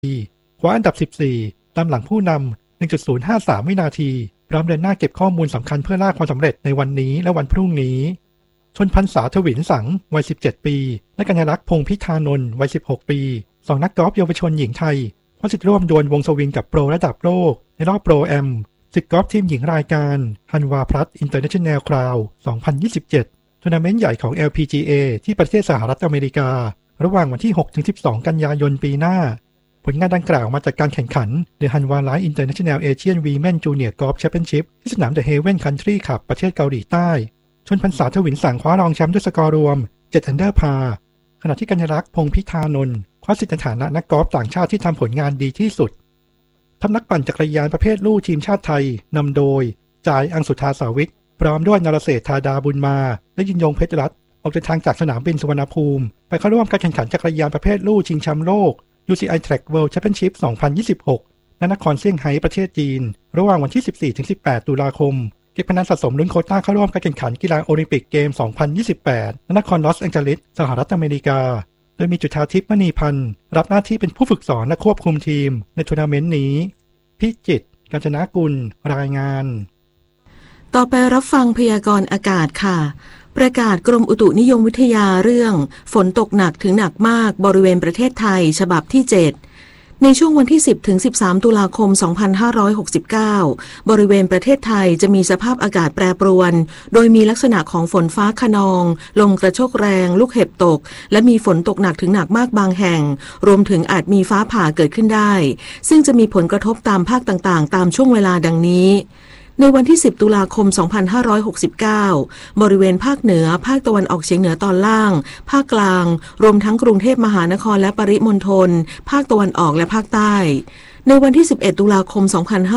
คว้าอันดับ14ตามหลังผู้นำ 1.053 วินาทีพร้อมเดินหน้าเก็บข้อมูลสำคัญเพื่อล่าความสำเร็จในวันนี้และวันพรุ่งนี้ชนพันษา ถวิลสังวัย17ปีและกัญญลักษณ์พงษ์พิธานนท์วัย16ปี2นักกอล์ฟเยาวชนหญิงไทยคว้าสิทธิ์ร่วมดวลวงสวิงกับโปรระดับโลกในรอบโปรแอมศึกกอล์ฟทีมหญิงรายการฮันวาพลัสอินเตอร์เนชั่นแนลคราว 2027 ทัวร์นาเมนต์ใหญ่ของ LPGA ที่ประเทศสหรัฐอเมริการะหว่างวันที่ 6-12 กันยายนปีหน้าผลงานดังกล่าวมาจากการแข่งขัน The Hanwha Life International Asian Women Junior Golf Championship ที่สนาม The Haven Country Club ประเทศเกาหลีใต้ชนพันษา ถวิลสังคว้ารองแชมป์ด้วยสกอร์รวม7 อันเดอร์พาร์ขณะที่กัญญลักษณ์พงษ์พิธานนท์คว้าสิทธิ์ในฐานะนักกอล์ฟต่างชาติที่ทำผลงานดีที่สุดทัพนักปั่นจักรยานประเภทลู่ทีมชาติไทยนำโดยจ่ายอังสุธาสาวิกพร้อมด้วยนรเศรษฐธาดาบุญมาและยินยงเพชรรัตน์ออกเดินทางจากสนามบินสุวรรณภูมิไปเข้าร่วมการแข่งขันจักรยานประเภทลู่ชิงแชมป์โลก UCI Track World Championship 2026 ณ นครเซี่ยงไฮ้ประเทศจีนระหว่างวันที่ 14-18 ตุลาคมเก็บคะแนนสะสมลุ้นโควต้าเข้าร่วมการแข่งขันกีฬาโอลิมปิกเกม 2028 ณ นครลอสแองเจลิสสหรัฐอเมริกาโดยมีจุฑาทิพย์มณีพันธ์รับหน้าที่เป็นผู้ฝึกสอนและควบคุมทีมในทัวร์นาเมนต์นี้พิจิตร กาญจนกุลรายงานต่อไปรับฟังพยากรณ์อากาศค่ะประกาศกรมอุตุนิยมวิทยาเรื่องฝนตกหนักถึงหนักมากบริเวณประเทศไทยฉบับที่ 7ในช่วงวันที่ 10-13 ตุลาคม 2569 บริเวณประเทศไทยจะมีสภาพอากาศแปรปรวนโดยมีลักษณะของฝนฟ้าคะนองลมกระโชกแรงลูกเห็บตกและมีฝนตกหนักถึงหนักมากบางแห่งรวมถึงอาจมีฟ้าผ่าเกิดขึ้นได้ซึ่งจะมีผลกระทบตามภาคต่างๆตามช่วงเวลาดังนี้ในวันที่ 10 ตุลาคม 2569 บริเวณภาคเหนือภาคตะวันออกเฉียงเหนือตอนล่างภาคกลางรวมทั้งกรุงเทพมหานครและปริมณฑลภาคตะวันออกและภาคใต้ในวันที่ 11 ตุลาคม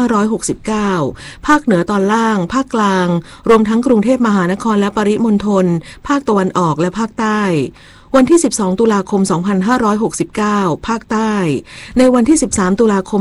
2569 ภาคเหนือตอนล่างภาคกลางรวมทั้งกรุงเทพมหานครและปริมณฑลภาคตะวันออกและภาคใต้วันที่ 12 ตุลาคม 2569 ภาคใต้ในวันที่ 13 ตุลาคม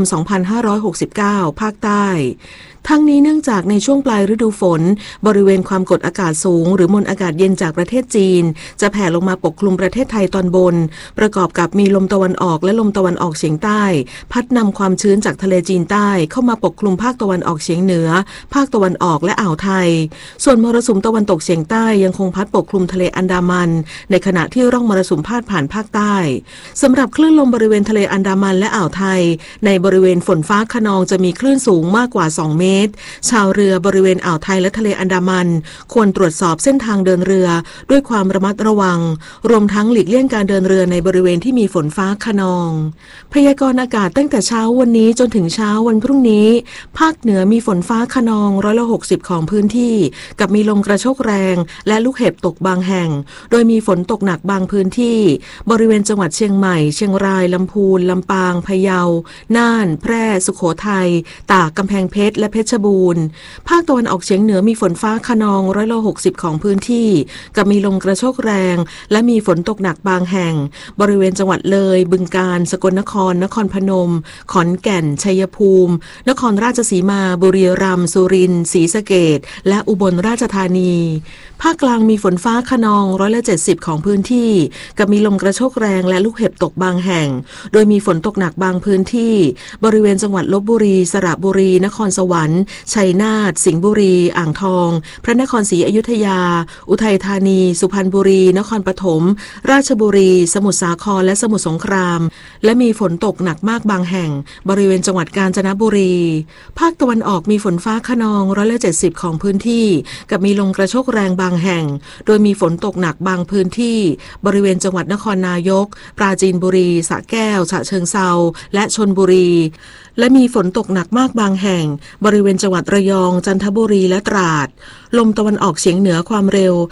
2569 ภาคใต้ทั้งนี้เนื่องจากในช่วงปลายฤดูฝนบริเวณความกดอากาศสูงหรือมวลอากาศเย็นจากประเทศจีนจะแผ่ลงมาปกคลุมประเทศไทยตอนบนประกอบกับมีลมตะวันออกและลมตะวันออกเฉียงใต้พัดนำความชื้นจากทะเลจีนใต้เข้ามาปกคลุมภาคตะวันออกเฉียงเหนือภาคตะวันออกและอ่าวไทยส่วนมรสุมตะวันตกเฉียงใต้ยังคงพัดปกคลุมทะเลอันดามันในขณะที่ร่องมรสุมพาดผ่านภาคใต้สำหรับคลื่นลมบริเวณทะเลอันดามันและอ่าวไทยในบริเวณฝนฟ้าคะนองจะมีคลื่นสูงมากกว่า2 เมตรชาวเรือบริเวณอ่าวไทยและทะเลอันดามันควรตรวจสอบเส้นทางเดินเรือด้วยความระมัดระวังรวมทั้งหลีกเลี่ยงการเดินเรือในบริเวณที่มีฝนฟ้าคะนองพยากรณ์อากาศตั้งแต่เช้าวันนี้จนถึงเช้าวันพรุ่งนี้ภาคเหนือมีฝนฟ้าคะนอง60%ของพื้นที่กับมีลมกระโชกแรงและลูกเห็บตกบางแห่งโดยมีฝนตกหนักบางพื้นที่บริเวณจังหวัดเชียงใหม่เชียงรายลำพูนลำปางพะเยาน่านแพร่สุโขทัยตากกำแพงเพชรและเพชรบูรณ์ภาคตะวันออกเฉียงเหนือมีฝนฟ้าคะนอง60%ของพื้นที่กับมีลมกระโชกแรงและมีฝนตกหนักบางแห่งบริเวณจังหวัดเลยบึงกาฬสกลนครนครพนมขอนแก่นชัยภูมินครราชสีมาบุรีรัมย์สุรินทร์ศรีสะเกษและอุบลราชธานีภาคกลางมีฝนฟ้าคะนอง70%ของพื้นที่กับมีลมกระโชกแรงและลูกเห็บตกบางแห่งโดยมีฝนตกหนักบางพื้นที่บริเวณจังหวัดลพบุรีสระบุรีนครสวรรค์ชัยนาทสิงห์บุรีอ่างทองพระนครศรีอยุธยาอุทัยธานีสุพรรณบุรีนครปฐมราชบุรีสมุทรสาครและสมุทรสงครามและมีฝนตกหนักมากบางแห่งบริเวณจังหวัดกาญจนบุรีภาคตะวันออกมีฝนฟ้าคะนอง70%ของพื้นที่กับมีลมกระโชกแรงบางแห่งโดยมีฝนตกหนักบางพื้นที่บริเวณจังหวัดนครนายกปราจีนบุรีสระแก้วฉะเชิงเทราและชลบุรีและมีฝนตกหนักมากบางแห่งบริเวณจังหวัดระยองจันทบุรีและตราดลมตะวันออกเฉียงเหนือความเร็ว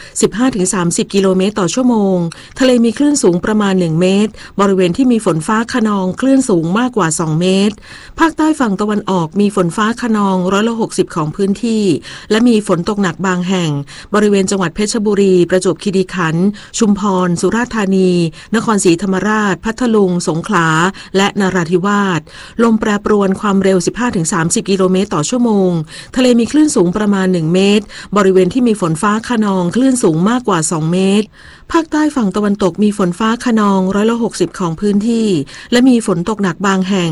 15-30 กิโลเมตรต่อชั่วโมงทะเลมีคลื่นสูงประมาณ1 เมตรบริเวณที่มีฝนฟ้าคะนองคลื่นสูงมากกว่า2 เมตรภาคใต้ฝั่งตะวันออกมีฝนฟ้าคะนอง60%ของพื้นที่และมีฝนตกหนักบางแห่งบริเวณจังหวัดเพชรบุรีประจวบคีรีขันธ์ชุมพรสุราษฎร์ธานีนครศรีธรรมราชพัทลุงสงขลาและนราธิวาสลมแปรปรวนความเร็ว 15-30 กิโลเมตรต่อชั่วโมงทะเลมีคลื่นสูงประมาณ1เมตรบริเวณที่มีฝนฟ้าคะนองคลื่นสูงมากกว่า2เมตรภาคใต้ฝั่งตะวันตกมีฝนฟ้าคะนอง160%ของพื้นที่และมีฝนตกหนักบางแห่ง